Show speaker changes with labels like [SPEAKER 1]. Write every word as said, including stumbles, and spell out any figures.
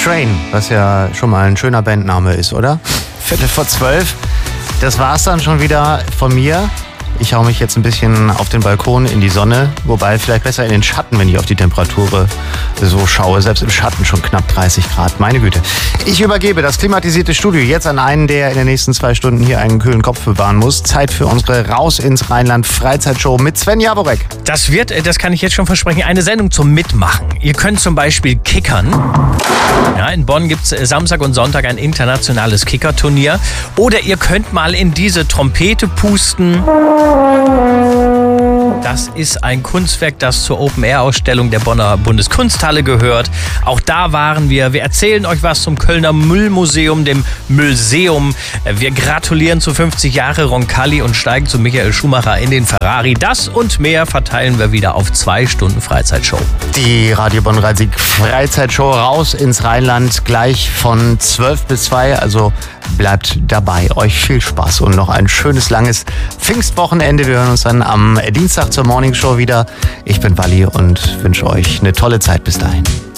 [SPEAKER 1] Train, was ja schon mal ein schöner Bandname ist, oder? Viertel vor zwölf. Das war's dann schon wieder von mir. Ich hau mich jetzt ein bisschen auf den Balkon in die Sonne, wobei vielleicht besser in den Schatten, wenn ich auf die Temperatur so schaue. Selbst im Schatten schon knapp dreißig Grad. Meine Güte. Ich übergebe das klimatisierte Studio jetzt an einen, der in den nächsten zwei Stunden hier einen kühlen Kopf bewahren muss. Zeit für unsere Raus ins Rheinland Freizeitshow mit Sven Jaborek.
[SPEAKER 2] Das wird, das kann ich jetzt schon versprechen, eine Sendung zum Mitmachen. Ihr könnt zum Beispiel kickern. Ja, in Bonn gibt es Samstag und Sonntag ein internationales Kickerturnier. Oder ihr könnt mal in diese Trompete pusten. Das ist ein Kunstwerk, das zur Open-Air-Ausstellung der Bonner Bundeskunsthalle gehört. Auch da waren wir. Wir erzählen euch was zum Kölner Müllmuseum, dem Müllseum. Wir gratulieren zu fünfzig Jahre Roncalli und steigen zu Michael Schumacher in den Ferrari. Das und mehr verteilen wir wieder auf zwei Stunden Freizeitshow.
[SPEAKER 1] Die Radio Bonn Rhein-Sieg Freizeitshow raus ins Rheinland gleich von zwölf bis zwei. Also bleibt dabei. Euch viel Spaß und noch ein schönes, langes Pfingstwochenende. Wir hören uns dann am Dienstag zur Morningshow wieder. Ich bin Walli und wünsche euch eine tolle Zeit bis dahin.